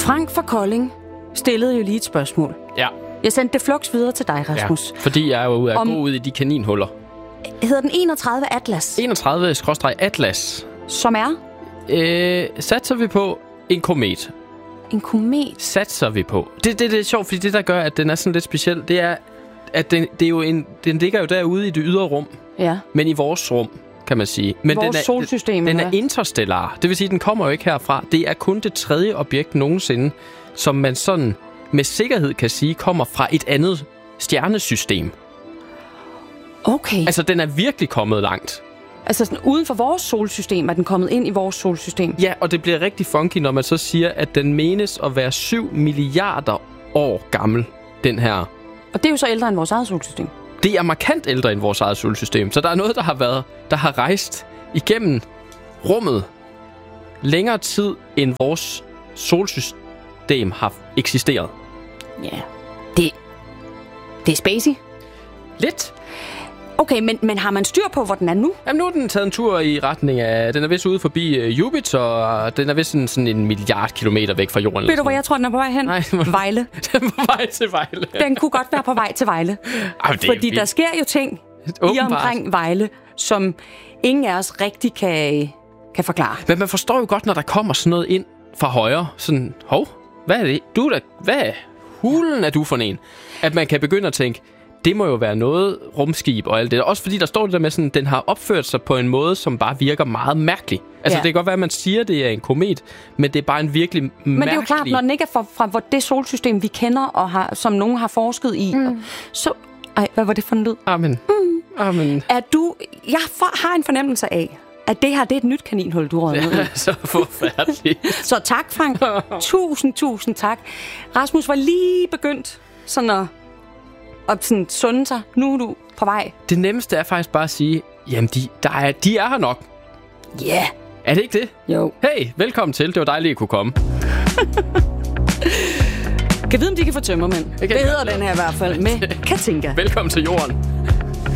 Frank fra Kolding stillede jo lige et spørgsmål. Ja. Jeg sendte det flux videre til dig, Rasmus. Ja, fordi jeg er jo god ud i de kaninhuller. Hedder den 31 Atlas? 31/Atlas. Som er? Satser vi på en komet. En komet? Satser vi på. Det er sjovt, fordi det, der gør, at den er sådan lidt speciel, det er, at den ligger jo derude i det ydre rum. Ja. Men i vores rum, kan man sige. Men vores solsystem. Den er interstellar. Det vil sige, at den kommer jo ikke herfra. Det er kun det 3. objekt nogensinde, som man sådan med sikkerhed kan sige, kommer fra et andet stjernesystem. Okay. Altså, den er virkelig kommet langt. Altså, sådan, uden for vores solsystem er den kommet ind i vores solsystem? Ja, og det bliver rigtig funky, når man så siger, at den menes at være 7 milliarder år gammel, den her. Og det er jo så ældre end vores eget solsystem. Det er markant ældre end vores eget solsystem. Så der er noget, der har rejst igennem rummet længere tid, end vores solsystem har eksisteret. Ja, det er spacey. Lidt. Okay, men har man styr på, hvor den er nu? Jamen, nu er den taget en tur i retning af... Den er vist ude forbi Jupiter, og den er vist sådan 1 milliard kilometer væk fra jorden. Ved du, hvor jeg tror, den er på vej hen? Nej, Vejle. Den er på vej til Vejle. Den kunne godt være på vej til Vejle. Fordi der sker jo ting i omkring Vejle, som ingen af os rigtig kan forklare. Men man forstår jo godt, når der kommer sådan noget ind fra højre. Sådan, hvad er det? Hvad hulen er du for en? At man kan begynde at tænke... Det må jo være noget rumskib og alt det. Også fordi der står det der med sådan, den har opført sig på en måde, som bare virker meget mærkelig. Altså det kan godt være, at man siger, det er en komet, men det er bare en virkelig mærkelig... Men det er jo klart, når den ikke er fra det solsystem, vi kender, og som nogen har forsket i. Så... Ej, hvad var det for en lyd? Amen. Amen. Jeg har en fornemmelse af, at det her, det er et nyt kaninhul, du rød ud. Så forfærdeligt. Så tak, Frank. Tusind tak. Rasmus var lige begyndt sådan at sådan sunde sig. Nu er du på vej. Det nemmeste er faktisk bare at sige, jamen, de er her nok. Ja. Yeah. Er det ikke det? Jo. Hey, velkommen til. Det var dejligt, at I kunne komme. Kan vide, om de kan få tømmermænd. Det hedder den her i hvert fald med Katinka. Velkommen til jorden.